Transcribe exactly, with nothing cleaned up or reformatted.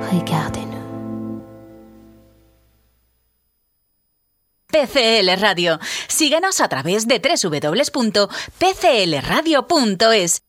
Regardez-nous. P C L Radio. Síguenos a través de doble u doble u doble u punto p c l radio punto es